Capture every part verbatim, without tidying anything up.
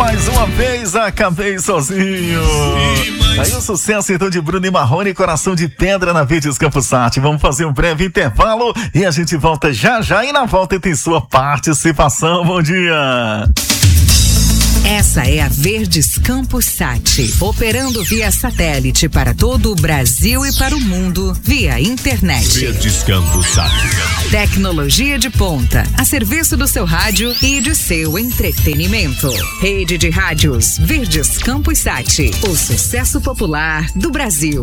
mais uma vez acabei sozinho. Sim, aí o sucesso então de Bruno e Marrone, Coração de Pedra na Verdes Campos Sat. Vamos fazer um breve intervalo e a gente volta já já, e na volta tem sua participação. Bom dia. Essa é a Verdes Campos Sat, operando via satélite para todo o Brasil e para o mundo via internet. Verdes Campos Sat. Tecnologia de ponta, a serviço do seu rádio e de seu entretenimento. Rede de rádios Verdes Campos Sat, o sucesso popular do Brasil.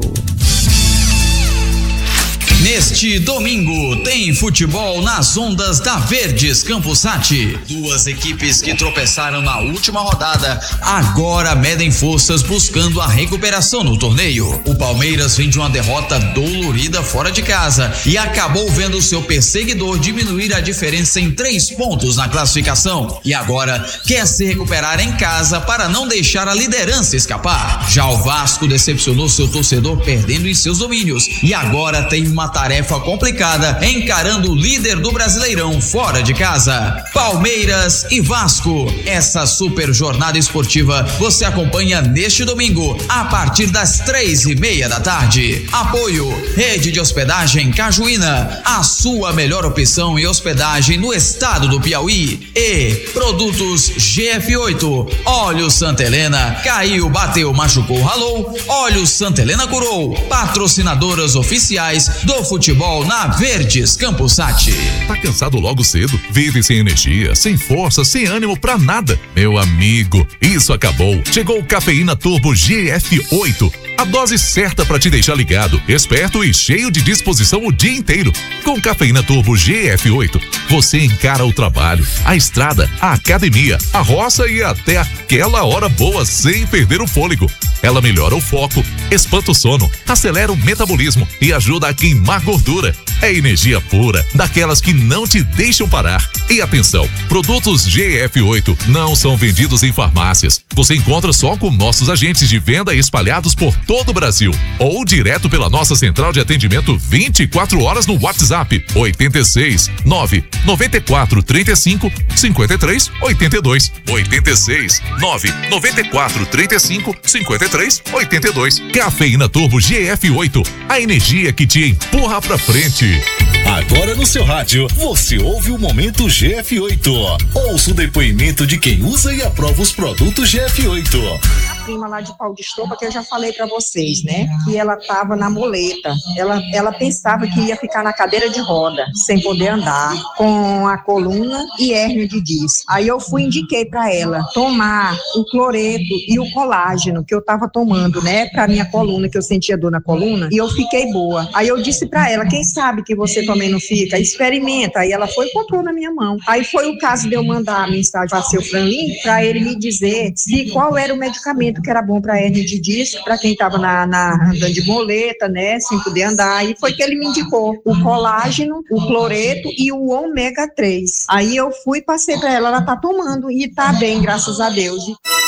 Neste domingo tem futebol nas ondas da Verdes Campos Sat. Duas equipes que tropeçaram na última rodada agora medem forças buscando a recuperação no torneio. O Palmeiras vem de uma derrota dolorida fora de casa e acabou vendo seu perseguidor diminuir a diferença em três pontos na classificação, e agora quer se recuperar em casa para não deixar a liderança escapar. Já o Vasco decepcionou seu torcedor perdendo em seus domínios e agora tem uma tarefa complicada encarando o líder do Brasileirão fora de casa. Palmeiras e Vasco, essa super jornada esportiva você acompanha neste domingo a partir das três e meia da tarde. Apoio Rede de Hospedagem Cajuína, a sua melhor opção em hospedagem no estado do Piauí, e Produtos G F oito, Óleo Santa Helena, caiu, bateu, machucou, ralou, Óleo Santa Helena curou. Patrocinadoras oficiais do futebol na Verdes Campos Sat. Tá cansado logo cedo? Vive sem energia, sem força, sem ânimo pra nada? Meu amigo, isso acabou. Chegou o Cafeína Turbo G F oito. A dose certa para te deixar ligado, esperto e cheio de disposição o dia inteiro. Com Cafeína Turbo G F oito, você encara o trabalho, a estrada, a academia, a roça e até aquela hora boa sem perder o fôlego. Ela melhora o foco, espanta o sono, acelera o metabolismo e ajuda a queimar gordura. É energia pura, daquelas que não te deixam parar. E atenção, produtos G F oito não são vendidos em farmácias. Você encontra só com nossos agentes de venda espalhados por todo o Brasil, ou direto pela nossa central de atendimento vinte e quatro horas no WhatsApp oito seis nove nove quatro três cinco cinco três oito dois oito seis nove nove quatro três cinco cinco três oito dois. Cafeína Turbo G F oito, a energia que te empurra pra frente. Agora no seu rádio, você ouve o Momento G F oito. Ouça o depoimento de quem usa e aprova os produtos G F oito. A prima lá de Pau de Estopa, que eu já falei pra vocês, né? Que ela tava na muleta. Ela, ela pensava que ia ficar na cadeira de roda, sem poder andar, com a coluna e hérnia de disco. Aí eu fui e indiquei pra ela tomar o cloreto e o colágeno que eu tava tomando, né? Pra minha coluna, que eu sentia dor na coluna, e eu fiquei boa. Aí eu disse pra ela, quem sabe que você também não fica? Experimenta. Aí ela foi e comprou na minha mão. Aí foi o caso de eu mandar a mensagem para seu Franlin, pra ele me dizer se qual era o medicamento que era bom pra hérnia de disco, pra quem tava na, na andando de moleta, né? Sem poder andar. E foi que ele me indicou o colágeno, o cloreto e o ômega três. Aí eu fui e passei pra ela, ela tá tomando e tá bem, graças a Deus.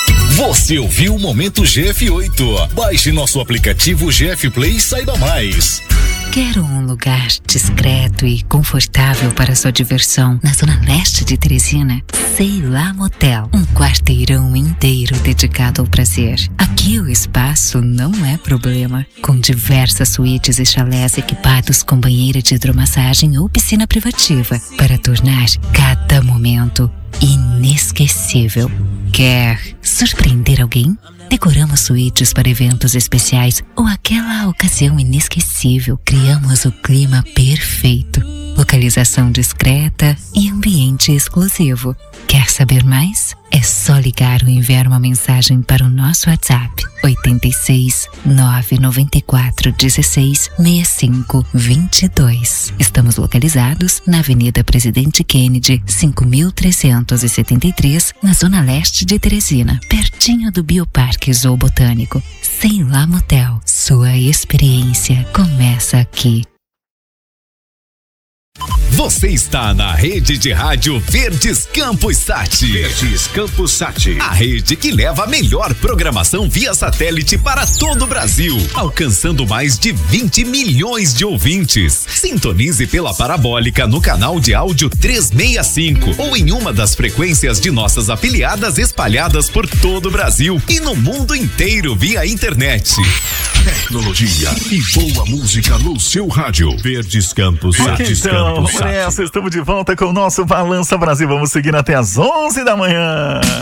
Você ouviu o Momento G F oito. Baixe nosso aplicativo G F Play e saiba mais. Quero um lugar discreto e confortável para sua diversão na zona leste de Teresina? Sei lá Motel, um quarteirão inteiro dedicado ao prazer. Aqui o espaço não é problema, com diversas suítes e chalés equipados com banheira de hidromassagem ou piscina privativa para tornar cada momento inesquecível. Quer surpreender alguém? Decoramos suítes para eventos especiais ou aquela ocasião inesquecível. Criamos o clima perfeito, localização discreta e ambiente exclusivo. Quer saber mais? É só ligar ou enviar uma mensagem para o nosso WhatsApp oito seis nove nove quatro um seis seis cinco dois dois. Estamos localizados na Avenida Presidente Kennedy, cinco mil trezentos e setenta e três, na zona leste de Teresina, pertinho do Bioparque Zoobotânico. Sei lá Motel, sua experiência começa aqui. Você está na rede de rádio Verdes Campos Sat. Verdes Campos Sat. A rede que leva a melhor programação via satélite para todo o Brasil, alcançando mais de vinte milhões de ouvintes. Sintonize pela parabólica no canal de áudio trezentos e sessenta e cinco ou em uma das frequências de nossas afiliadas espalhadas por todo o Brasil e no mundo inteiro via internet. Tecnologia e boa música no seu rádio. Verdes Campos Sat. Então, por essa, estamos de volta com o nosso Balança Brasil. Vamos seguir até as onze da manhã.